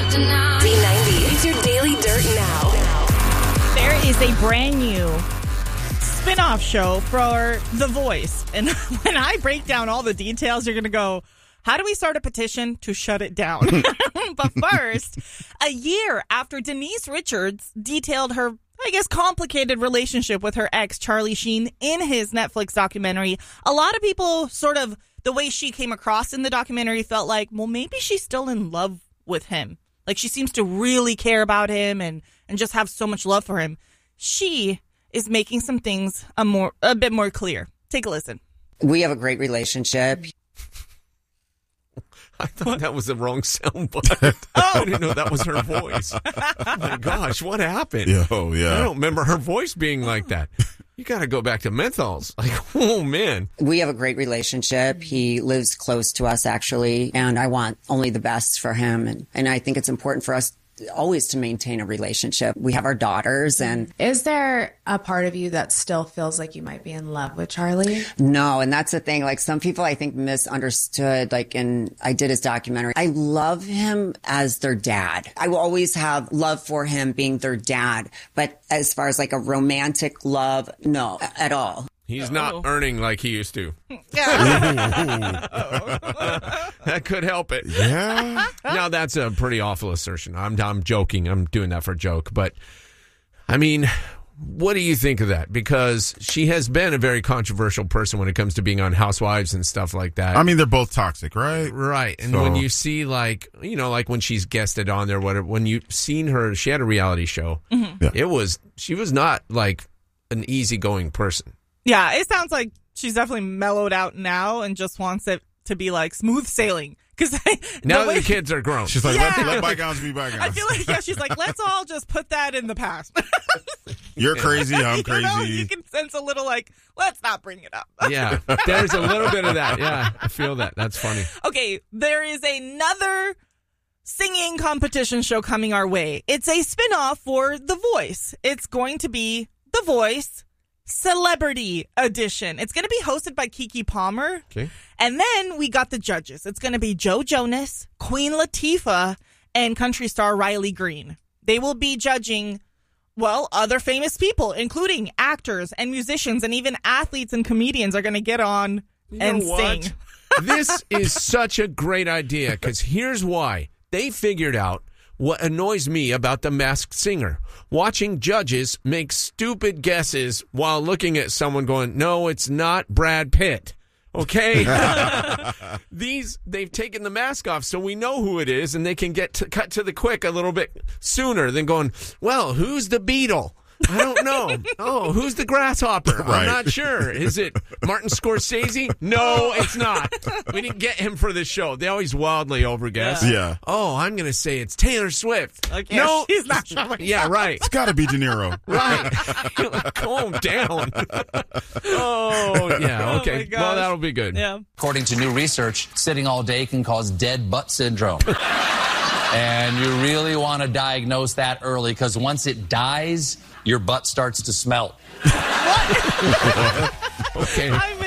B90, it's your daily dirt now. There is a brand new spin-off show for The Voice. And when I break down all the details, you're going to go, how do we start a petition to shut it down? But first, a year after Denise Richards detailed her, I guess, complicated relationship with her ex, Charlie Sheen, in his Netflix documentary, a lot of people sort of, the way she came across in the documentary felt like, well, maybe she's still in love with him. Like, she seems to really care about him and just have so much love for him. She is making some things a bit more clear. Take a listen. We have a great relationship. I thought that was the wrong soundbite. I didn't know that was her voice. Oh my gosh, what happened? Oh, yeah. I don't remember her voice being like that. You got to go back to menthols. Like, oh, man. We have a great relationship. He lives close to us, actually, and I want only the best for him. And I think it's important for us always to maintain a relationship. We have our daughters, and is there a part of you that still feels like you might be in love with Charlie? No, and that's the thing. Like, some people I think misunderstood, like, I did his documentary. I love him as their dad. I will always have love for him being their dad. But as far as like a romantic love, no, at all. He's not earning like he used to. That could help it. Yeah. Now, that's a pretty awful assertion. I'm joking. I'm doing that for a joke. But, I mean, what do you think of that? Because she has been a very controversial person when it comes to being on Housewives and stuff like that. I mean, they're both toxic, right? Right. And So- when you see, like, you know, like when she's guested on there, whatever, when you've seen her, she had a reality show. Mm-hmm. Yeah. She was not like an easygoing person. Yeah, it sounds like she's definitely mellowed out now and just wants it to be like smooth sailing. Because Now the kids are grown. She's like, Yeah. let bygones be bygones. I feel like, yeah, she's like, let's all just put that in the past. You're crazy, I'm crazy. You know, you can sense a little like, let's not bring it up. Yeah, there's a little bit of that. Yeah, I feel that. That's funny. Okay, there is another singing competition show coming our way. It's a spinoff for The Voice. It's going to be The Voice Celebrity Edition. It's going to be hosted by Keke Palmer. Okay. And then we got the judges. It's going to be Joe Jonas, Queen Latifah, and country star Riley Green. They will be judging, well, other famous people, including actors and musicians, and even athletes and comedians are going to get on and sing. This is such a great idea, because here's why. They figured out what annoys me about The Masked Singer. Watching judges make stupid guesses while looking at someone going, no, it's not Brad Pitt. Okay? They've taken the mask off so we know who it is, and they can cut to the quick a little bit sooner than going, well, who's the Beatle? I don't know. Oh, who's the grasshopper? Right. I'm not sure. Is it Martin Scorsese? No, it's not. We didn't get him for this show. They always wildly overguess. Yeah. Oh, I'm going to say it's Taylor Swift. Like, no, she's not showing. Yeah, right. It's got to be De Niro. Right. Calm down. Oh, yeah. Okay. Oh my gosh. Well, that'll be good. Yeah. According to new research, sitting all day can cause dead butt syndrome. And you really want to diagnose that early, because once it dies, your butt starts to smell. Okay. I